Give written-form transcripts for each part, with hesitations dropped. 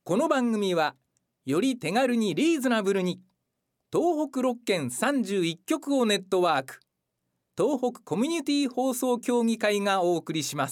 この番組はより手軽にリーズナブルに東北6県31局をネットワーク東北コミュニティ放送協議会がお送りします。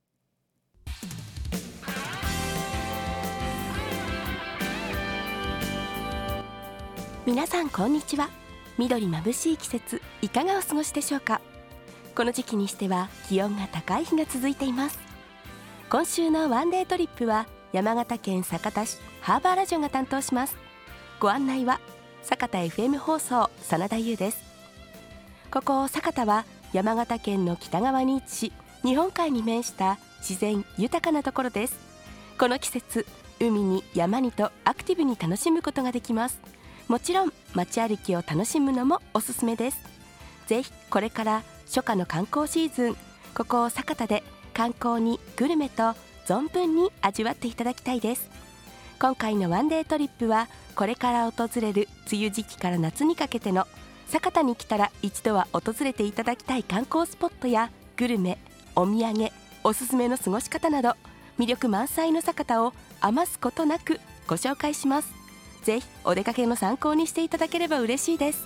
皆さんこんにちは。緑まぶしい季節、いかがお過ごしでしょうか。この時期にしては気温が高い日が続いています。今週のワンデートリップは山形県酒田市ハーバーラジオが担当します。ご案内は酒田 FM 放送真田優です。ここ酒田は山形県の北側に位置し、日本海に面した自然豊かなところです。この季節、海に山にとアクティブに楽しむことができます。もちろん街歩きを楽しむのもおすすめです。ぜひこれから初夏の観光シーズン、ここ酒田で観光にグルメと存分に味わっていただきたいです。今回のワンデートリップはこれから訪れる梅雨時期から夏にかけての酒田に来たら一度は訪れていただきたい観光スポットやグルメ、お土産、おすすめの過ごし方など魅力満載の酒田を余すことなくご紹介します。ぜひお出かけの参考にしていただければ嬉しいです。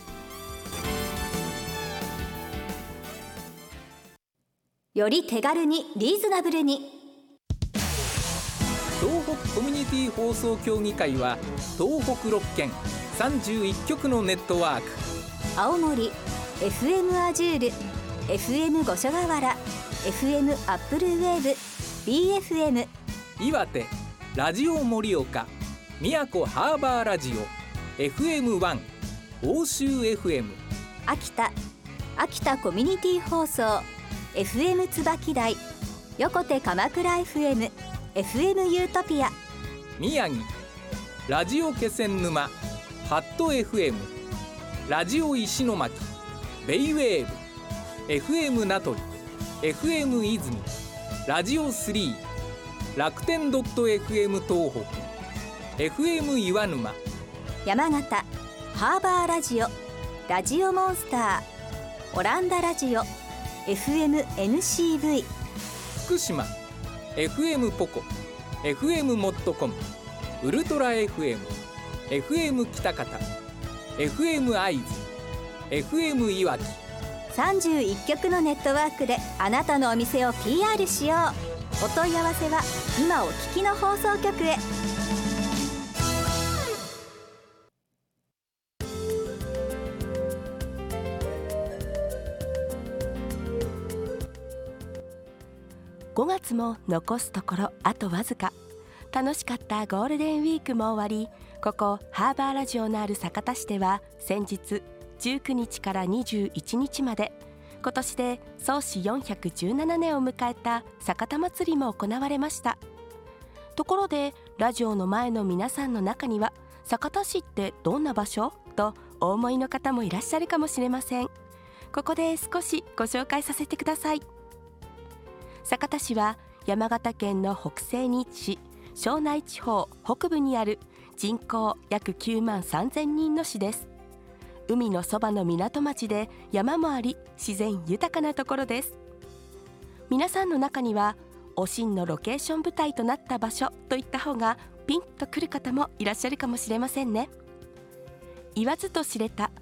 より手軽にリーズナブルに東北コミュニティ放送協議会は東北6県31局のネットワーク、 青森 FM アジュール、 FM 五所川原、 FM アップルウェーブ、 BFM 岩手ラジオ盛岡、宮古ハーバーラジオ FM1、 欧州 FM、 秋田コミュニティ放送 FM 椿台、横手鎌倉 FM、 FM ユートピア、 宮城ラジオ気仙沼、ハット FM、 ラジオ石巻、ベイウェーブ、 FM 名取、 FM 泉、ラジオ3、楽天 .fm 東北、 FM 岩沼、 山形ハーバーラジオ、ラジオモンスター、オランダラジオ FMNCV、 福島 FM ポコ、 FM モットコム、ウルトラ FM、 FM 北方、 FM 会津、 FM いわき、 31局のネットワークであなたのお店を PR しよう。お問い合わせは今お聞きの放送局へ。 5月も残すところあとわずか。楽しかったゴールデンウィークも終わり、ここハーバーラジオのある酒田市では先日19日から21日まで、今年で創始417年を迎えた酒田祭りも行われました。ところでラジオの前の皆さんの中には、酒田市ってどんな場所とお思いの方もいらっしゃるかもしれません。ここで少しご紹介させてください。酒田市は山形県の北西に位置し、庄内地方北部にある人口約9万3000人の市です。海のそばの港町で山もあり、自然豊かなところです。皆さんの中にはおしんのロケーション舞台となった場所といった方がピンとくる方もいらっしゃるかもしれませんね。言わずと知れた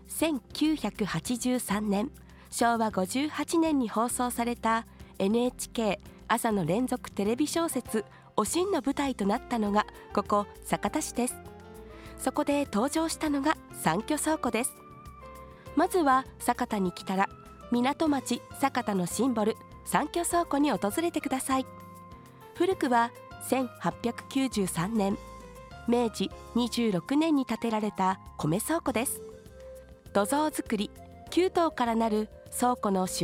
1983年昭和58年に放送されたNHK 朝の連続テレビ小説おしんの舞台となったのがここ酒田市です。そこで登場したのが三居倉庫です。まずは酒田に来たら港町酒田のシンボル三居倉庫に訪れてください。古くは1893年明治26年に建てられた米倉庫です。土蔵造り9棟からなる倉庫の